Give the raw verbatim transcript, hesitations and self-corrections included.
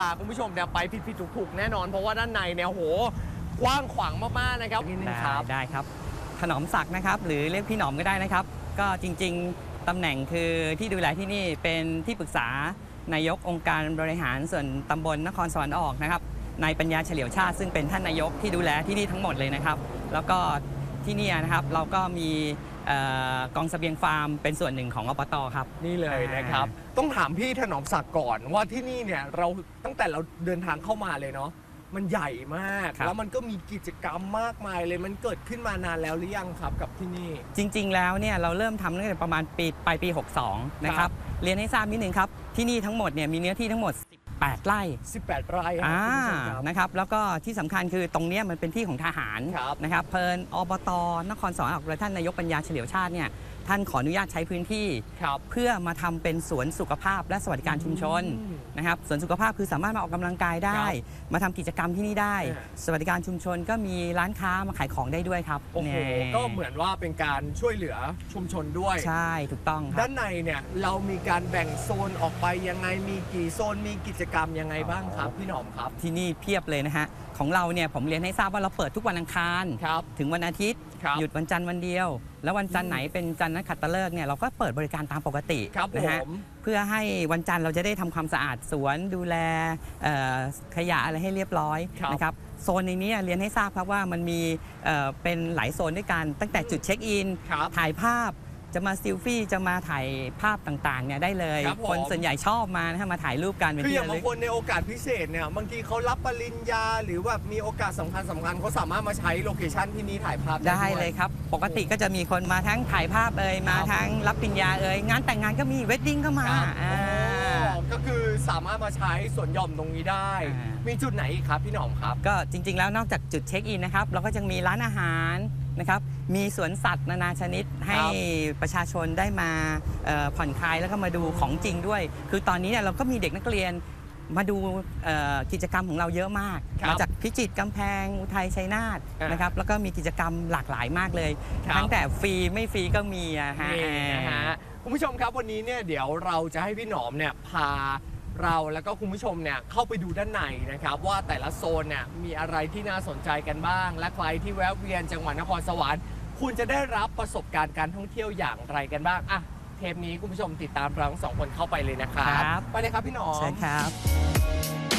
คุณผู้ชมเนี่ยไปผิดผิดถูกๆแน่นอนเพราะว่าด้านในเนี่ยโหกว้างขวางมากๆนะครับนิดนึงครับได้ครับถนอมศักดิ์นะครับหรือเรียกพี่หนอมก็ได้นะครับก็จริงๆตำแหน่งคือที่ดูแลที่นี่เป็นที่ปรึกษานายกองค์การบริหารส่วนตำบลนครสวรรค์ออกนะครับนายปัญญาเฉลียวชาติซึ่งเป็นท่านนายกที่ดูแลที่นี่ทั้งหมดเลยนะครับแล้วก็ที่นี่นะครับเราก็มีกองเสบียงฟาร์มเป็นส่วนหนึ่งของอปต.ครับนี่เลยนะครับต้องถามพี่ถนอมศักดิ์ก่อนว่าที่นี่เนี่ยเราตั้งแต่เราเดินทางเข้ามาเลยเนาะมันใหญ่มากแล้วมันก็มีกิจกรรมมากมายเลยมันเกิดขึ้นมานานแล้วหรือยังครับกับที่นี่จริงๆแล้วเนี่ยเราเริ่มทำตั้งแต่ประมาณปีปลายปีหกสองนะครับเรียนให้ทราบนิดนึงครับที่นี่ทั้งหมดเนี่ยมีเนื้อที่ทั้งหมดสิบแปดไร่สิบแปดไร่อ่านะครับแล้วก็ที่สำคัญคือตรงนี้มันเป็นที่ของทหารนะครับเพลินอบต.นครสวรรค์ออกโดยท่านนายกปัญญาเฉลียวชาติเนี่ยท่านขออนุญาตใช้พื้นที่เพื่อมาทำเป็นสวนสุขภาพและสวัสดิการชุมชนนะครับสวนสุขภาพคือสามารถมาออกกำลังกายได้มาทำกิจกรรมที่นี่ได้สวัสดิการชุมชนก็มีร้านค้ามาขายของได้ด้วยครับโอ้โหก็เหมือนว่าเป็นการช่วยเหลือชุมชนด้วยใช่ถูกต้องครับด้านในเนี่ยเรามีการแบ่งโซนออกไปยังไงมีกี่โซนมีกิจกรรมยังไงบ้างครับพี่หนอมครับที่นี่เพียบเลยนะฮะของเราเนี่ยผมเรียนให้ทราบว่าเราเปิดทุกวันอังคารถึงวันอาทิตย์หยุดวันจันทร์วันเดียวแล้ววันจันทร์ไหนเป็นจันทร์นักขัตฤกษ์เนี่ยเราก็เปิดบริการตามปกตินะฮะเพื่อให้วันจันทร์เราจะได้ทำความสะอาดสวนดูแลขยะอะไรให้เรียบร้อยนะครับโซนในนี้เรียนให้ทราบครับว่ามันมีเป็นหลายโซนด้วยกันตั้งแต่จุดเช็คอินถ่ายภาพจะมาซิลฟี่จะมาถ่ายภาพต่างๆเนี่ยได้เลย คนส่วนใหญ่ชอบมานะฮะมาถ่ายรูปกันคืออย่างบางคนในโอกาสพิเศษเนี่ยบางทีเขารับปริญญาหรือว่ามีโอกาสสำคัญสำคัญเขาสามารถมาใช้โลเคชั่นที่นี่ถ่ายภาพได้เลยครับปกติก็จะมีคนมาทั้งถ่ายภาพเอ่ยมาทั้งรับปริญญาเอ่ยงานแต่งงานก็มีเวดดิ้งก็มาก็คือสามารถมาใช้สวนหย่อมตรงนี้ได้มีจุดไหนอีกครับพี่หนอมครับก็จริงๆแล้วนอกจากจุดเช็คอินนะครับเราก็จะมีร้านอาหารนะครับมีสวนสัตว์นานาชนิดให้ประชาชนได้มาผ่อนคลายแล้วก็มาดูของจริงด้วยคือตอนนี้เนี่ยเราก็มีเด็กนักเรียนมาดูกิจกรรมของเราเยอะมากมาจากพิจิตรกำแพงอุทัยชัยนาทนะครับแล้วก็มีกิจกรรมหลากหลายมากเลยทั้งแต่ฟรีไม่ฟรีก็มีอะฮะคุณผู้ชมครับวันนี้เนี่ยเดี๋ยวเราจะให้พี่หนอมเนี่ยพาเราแล้วก็คุณผู้ชมเนี่ยเข้าไปดูด้านในนะครับว่าแต่ละโซนเนี่ยมีอะไรที่น่าสนใจกันบ้างและใครที่แวะเวียนจังหวัดนครสวรรค์คุณจะได้รับประสบการณ์การท่องเที่ยวอย่างไรกันบ้างอ่ะเทปนี้คุณผู้ชมติดตามเราทั้งสองคนเข้าไปเลยนะครับไปเลยครับพี่หนอมใช่ครับ